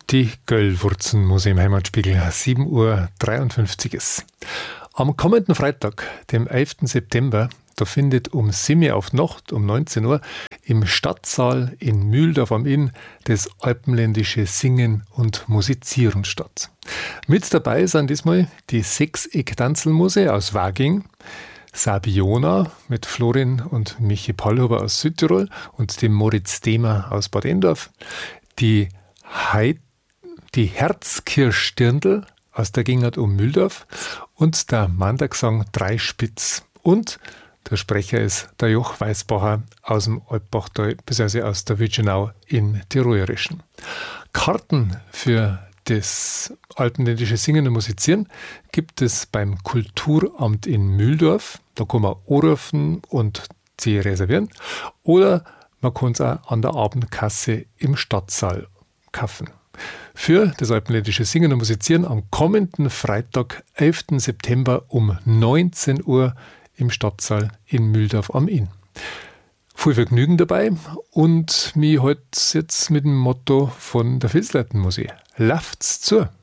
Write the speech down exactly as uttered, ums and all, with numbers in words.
Die Göllwurzen muss im Heimatspiegel sieben Uhr dreiundfünfzig ist. Am kommenden Freitag, dem elften September, da findet um sieben auf Nacht, um neunzehn Uhr, im Stadtsaal in Mühldorf am Inn das alpenländische Singen und Musizieren statt. Mit dabei sind diesmal die Sechseck-Tanzelmuse aus Waging, Sabiona mit Florin und Michi Pallhuber aus Südtirol und dem Moritz Dehmer aus Bad Endorf, die Heid die Herzkirschdirndl aus der Gegend um Mühldorf und der Mandagsang Dreispitz. Und der Sprecher ist der Joch Weißbacher aus dem Alpbachtal, bzw. aus der Witschenau in Tirolischen. Karten für das alpenländische Singen und Musizieren gibt es beim Kulturamt in Mühldorf. Da kann man anrufen und sie reservieren. Oder man kann es auch an der Abendkasse im Stadtsaal kaufen. Für das alpenländische Singen und Musizieren am kommenden Freitag, elften September um neunzehn Uhr im Stadtsaal in Mühldorf am Inn. Viel Vergnügen dabei und mich heute jetzt mit dem Motto von der Vilsleitenmusik. Lauft's zu!